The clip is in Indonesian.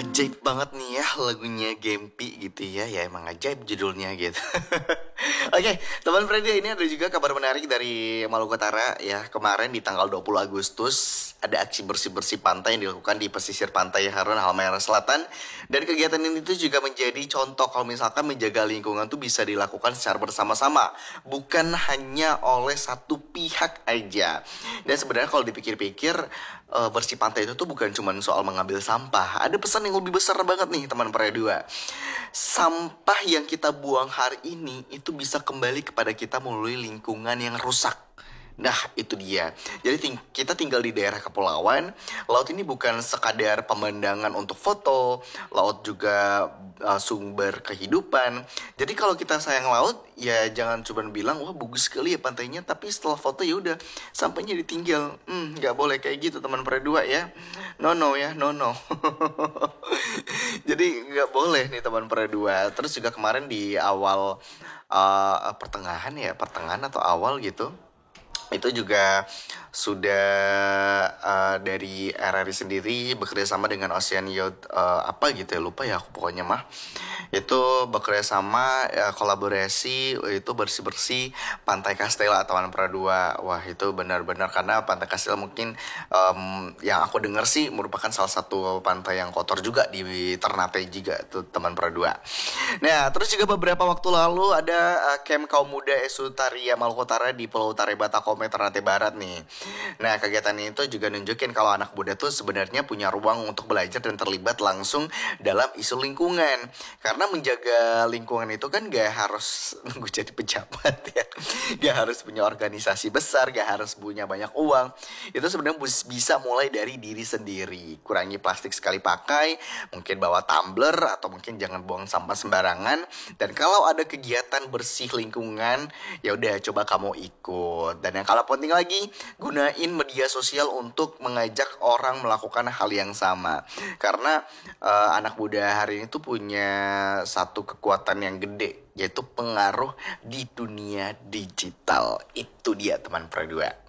Ajaib banget nih ya lagunya Gempi gitu ya. Ya emang ajaib judulnya gitu. Oke, teman Freddy, ini ada juga kabar menarik dari Maluku Utara ya. Kemarin di tanggal 20 Agustus ada aksi bersih-bersih pantai yang dilakukan di pesisir pantai Harun Halmahera Selatan. Dan kegiatan ini tuh juga menjadi contoh kalau misalkan menjaga lingkungan tuh bisa dilakukan secara bersama-sama, bukan hanya oleh satu pihak aja. Dan sebenarnya kalau dipikir-pikir, bersih pantai itu tuh bukan cuma soal mengambil sampah. Ada pesan yang lebih besar banget nih teman Prea 2. Sampah yang kita buang hari ini itu bisa kembali kepada kita melalui lingkungan yang rusak. Nah, itu dia. Jadi kita tinggal di daerah kepulauan. Laut ini bukan sekadar pemandangan untuk foto. Laut juga sumber kehidupan. Jadi kalau kita sayang laut, ya jangan cuma bilang, wah bagus sekali ya pantainya. Tapi setelah foto ya udah, sampainya ditinggal. Nggak boleh kayak gitu teman Perdua ya. No no ya, no no. Jadi nggak boleh nih teman Perdua. Terus juga kemarin di awal pertengahan atau awal gitu, itu juga sudah dari RRI sendiri bekerja sama dengan Ocean Youth apa gitu ya, lupa ya aku pokoknya mah. Itu bekerja sama kolaborasi itu bersih-bersih Pantai Castella Taman Pradua. Wah, itu benar-benar karena Pantai Castella mungkin yang aku dengar sih merupakan salah satu pantai yang kotor juga di Ternate juga tuh Taman Pradua. Nah, terus juga beberapa waktu lalu ada camp kaum muda Esutaria Maluku Utara di Pulau Utara Batakome Ternate Barat nih. Nah, kegiatan itu juga nunjukin kalau anak muda tuh sebenarnya punya ruang untuk belajar dan terlibat langsung dalam isu lingkungan. Karena menjaga lingkungan itu kan gak harus nunggu jadi pejabat ya. Gak harus punya organisasi besar, gak harus punya banyak uang. Itu sebenarnya bisa mulai dari diri sendiri. Kurangi plastik sekali pakai, mungkin bawa tumbler atau mungkin jangan buang sampah sembarangan. Dan kalau ada kegiatan bersih lingkungan, ya udah coba kamu ikut. Dan yang kalau penting lagi, gunain media sosial untuk mengajak orang melakukan hal yang sama. Karena anak muda hari ini tuh punya satu kekuatan yang gede, yaitu pengaruh di dunia digital. Itu dia teman Perdua.